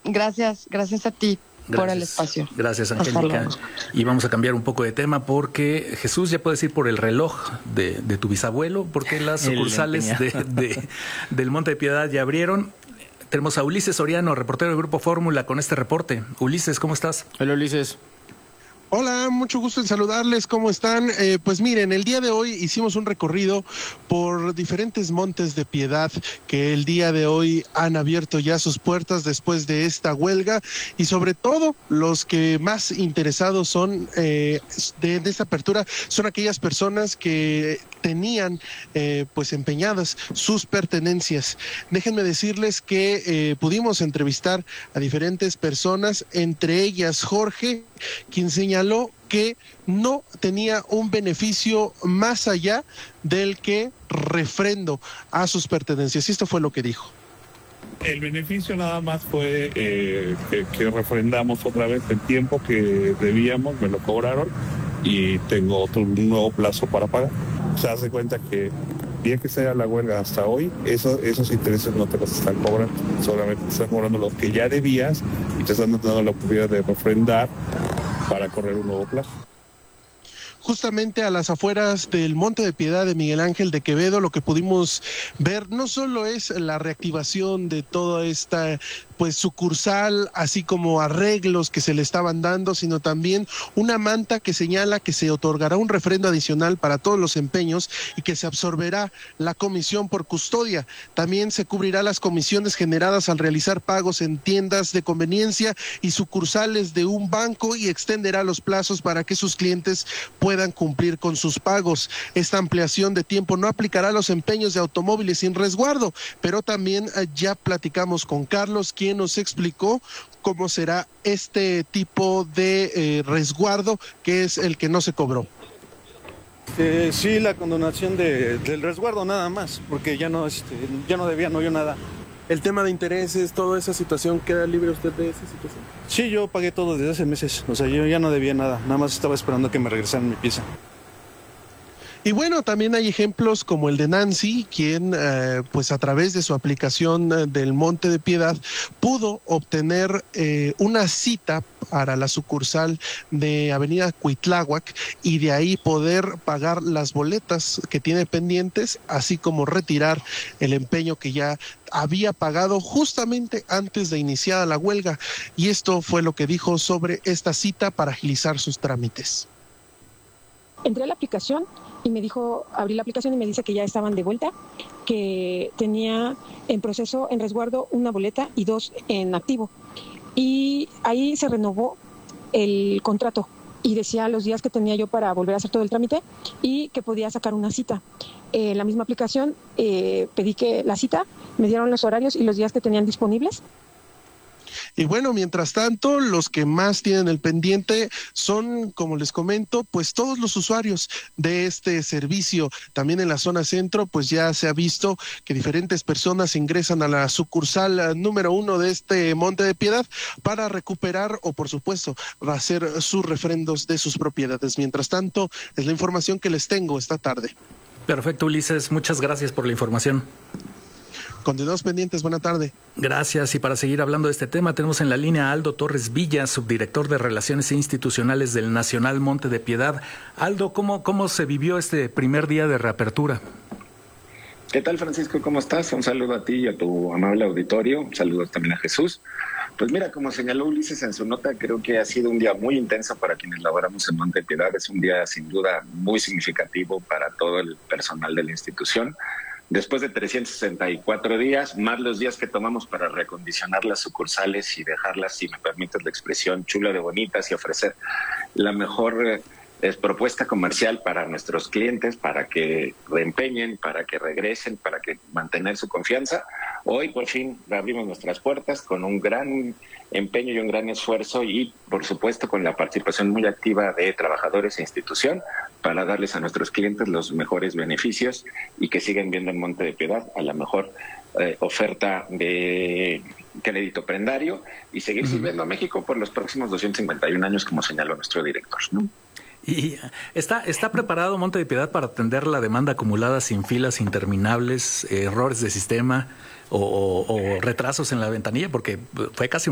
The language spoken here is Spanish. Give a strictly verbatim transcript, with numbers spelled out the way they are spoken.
Gracias, gracias a ti. Gracias, por el espacio. Gracias, Angélica. Y vamos a cambiar un poco de tema porque, Jesús, ya puedes ir por el reloj de, de tu bisabuelo, porque las sucursales de, de, del Monte de Piedad ya abrieron. Tenemos a Ulises Soriano, reportero del Grupo Fórmula, con este reporte. Ulises, ¿cómo estás? Hola, Ulises. Hola, mucho gusto en saludarles, ¿cómo están? Eh, pues miren, el día de hoy hicimos un recorrido por diferentes montes de Piedad que el día de hoy han abierto ya sus puertas después de esta huelga, y sobre todo los que más interesados son eh, de, de esta apertura son aquellas personas que tenían eh, pues empeñadas sus pertenencias. Déjenme decirles que eh, pudimos entrevistar a diferentes personas, entre ellas Jorge, quien señaló que no tenía un beneficio más allá del que refrendo a sus pertenencias. Y esto fue lo que dijo. El beneficio nada más fue eh, que, que refrendamos otra vez el tiempo que debíamos, me lo cobraron y tengo otro un nuevo plazo para pagar. Se hace cuenta que bien que sea la huelga hasta hoy, eso, esos intereses no te los están cobrando, solamente te están cobrando los que ya debías y te están dando la oportunidad de refrendar para correr un nuevo plazo. Justamente a las afueras del Monte de Piedad de Miguel Ángel de Quevedo, lo que pudimos ver no solo es la reactivación de toda esta pues sucursal, así como arreglos que se le estaban dando, sino también una manta que señala que se otorgará un refrendo adicional para todos los empeños y que se absorberá la comisión por custodia. También se cubrirá las comisiones generadas al realizar pagos en tiendas de conveniencia y sucursales de un banco, y extenderá los plazos para que sus clientes puedan cumplir con sus pagos. Esta ampliación de tiempo no aplicará a los empeños de automóviles sin resguardo, pero también ya platicamos con Carlos, quien nos explicó cómo será este tipo de eh, resguardo, que es el que no se cobró. Eh, sí, la condonación de, del resguardo nada más, porque ya no, este, ya no debía, no yo nada. El tema de intereses, toda esa situación, ¿queda libre usted de esa situación? Sí, yo pagué todo desde hace meses, o sea, yo ya no debía nada, nada más estaba esperando que me regresaran mi pieza. Y bueno, también hay ejemplos como el de Nancy, quien eh, pues a través de su aplicación eh, del Monte de Piedad pudo obtener eh, una cita para la sucursal de Avenida Cuitláhuac, y de ahí poder pagar las boletas que tiene pendientes, así como retirar el empeño que ya había pagado justamente antes de iniciar la huelga. Y esto fue lo que dijo sobre esta cita para agilizar sus trámites. Entré a la aplicación y me dijo, abrí la aplicación y me dice que ya estaban de vuelta, que tenía en proceso, en resguardo, una boleta y dos en activo. Y ahí se renovó el contrato y decía los días que tenía yo para volver a hacer todo el trámite y que podía sacar una cita. En la misma aplicación eh, pedí que la cita, me dieron los horarios y los días que tenían disponibles. Y bueno, mientras tanto, los que más tienen el pendiente son, como les comento, pues todos los usuarios de este servicio. También en la zona centro, pues ya se ha visto que diferentes personas ingresan a la sucursal número uno de este Monte de Piedad para recuperar o, por supuesto, hacer sus refrendos de sus propiedades. Mientras tanto, es la información que les tengo esta tarde. Perfecto, Ulises. Muchas gracias por la información. Continuamos pendientes, buena tarde. Gracias, y para seguir hablando de este tema tenemos en la línea a Aldo Torres Villa, subdirector de Relaciones Institucionales del Nacional Monte de Piedad. Aldo, ¿cómo, cómo se vivió este primer día de reapertura? ¿Qué tal, Francisco? ¿Cómo estás? Un saludo a ti y a tu amable auditorio, un saludo también a Jesús. Pues mira, como señaló Ulises en su nota, creo que ha sido un día muy intenso para quienes laboramos en Monte de Piedad. Es un día sin duda muy significativo para todo el personal de la institución. Después de trescientos sesenta y cuatro días, más los días que tomamos para recondicionar las sucursales y dejarlas, si me permites la expresión, chula de bonitas, y ofrecer la mejor eh, es propuesta comercial para nuestros clientes, para que reempeñen, para que regresen, para que mantener su confianza. Hoy por fin abrimos nuestras puertas con un gran empeño y un gran esfuerzo, y por supuesto con la participación muy activa de trabajadores e institución, para darles a nuestros clientes los mejores beneficios y que siguen viendo en Monte de Piedad a la mejor eh, oferta de crédito prendario, y seguir uh-huh. sirviendo a México por los próximos doscientos cincuenta y un años, como señaló nuestro director, ¿no? ¿Y está, está preparado Monte de Piedad para atender la demanda acumulada sin filas interminables, errores de sistema o, o, o retrasos en la ventanilla? Porque fue casi